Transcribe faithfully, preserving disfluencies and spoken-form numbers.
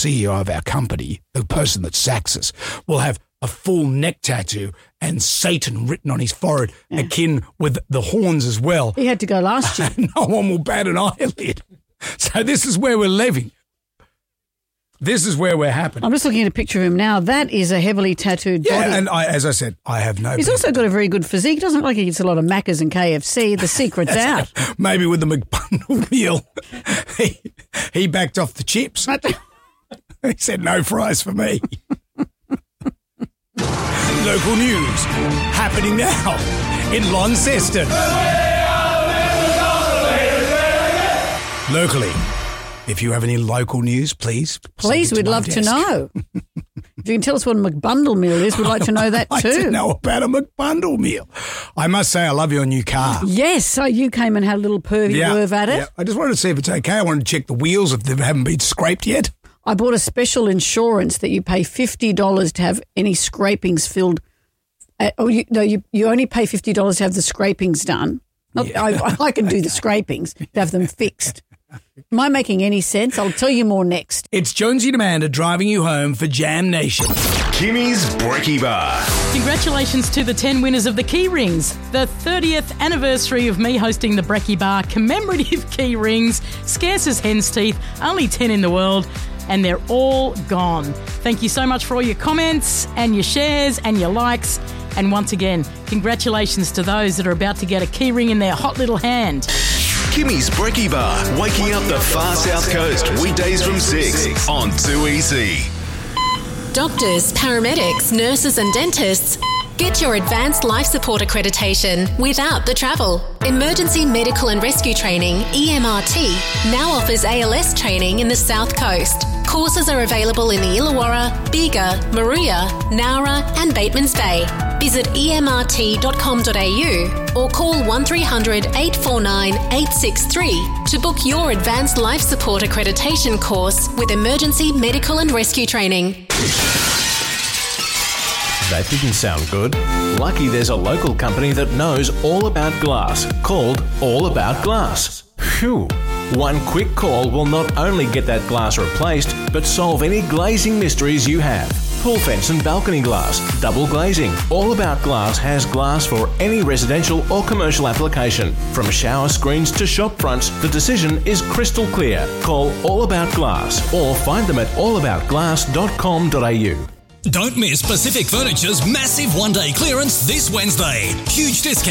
C E O of our company, the person that sacks us, will have a full neck tattoo and Satan written on his forehead, yeah. akin with the horns as well. He had to go last year. No one will bat an eyelid. So this is where we're living. This is where we're happening. I'm just looking at a picture of him now. That is a heavily tattooed yeah, body. Yeah, and I, as I said, I have no... He's also got a very good physique. Doesn't look like he gets a lot of Maccas and K F C. The secret's out. Maybe with the McBundle meal, he, he backed off the chips. He said, no fries for me. Local news happening now in Launceston. Locally. If you have any local news, please. Please, we'd love desk. to know. If you can tell us what a McBundle meal is, we'd like to know that too. I'd like to know about a McBundle meal. I must say, I love your new car. Yes, so you came and had a little pervy yeah, werve at it. Yeah. I just wanted to see if it's okay. I wanted to check the wheels if they haven't been scraped yet. I bought a special insurance that you pay fifty dollars to have any scrapings filled. At, oh, you, no, you, you only pay fifty dollars to have the scrapings done. Not, yeah. I, I can do the scrapings to have them fixed. Am I making any sense? I'll tell you more next. It's Jonesy and Amanda driving you home for Jam Nation. Kimmy's Brekkie Bar. Congratulations to the ten winners of the Key Rings. The thirtieth anniversary of me hosting the Brekkie Bar commemorative key rings. Scarce as hen's teeth, only ten in the world, and they're all gone. Thank you so much for all your comments and your shares and your likes. And once again, congratulations to those that are about to get a key ring in their hot little hand. Kimmy's Brekkie Bar, waking up the far south coast, weekdays from six on two E C. Doctors, paramedics, nurses and dentists, get your advanced life support accreditation without the travel. Emergency Medical and Rescue Training, E M R T, now offers A L S training in the South Coast. Courses are available in the Illawarra, Bega, Maruya, Nowra and Batemans Bay. Visit e m r t dot com dot a u or call one three hundred, eight four nine, eight six three to book your advanced life support accreditation course with Emergency Medical and Rescue Training. That didn't sound good. Lucky there's a local company that knows all about glass, called All About Glass. Phew. One quick call will not only get that glass replaced, but solve any glazing mysteries you have. Pool fence and balcony glass, double glazing. All About Glass has glass for any residential or commercial application. From shower screens to shop fronts, the decision is crystal clear. Call All About Glass or find them at all about glass dot com dot a u. Don't miss Pacific Furniture's massive one-day clearance this Wednesday. Huge discount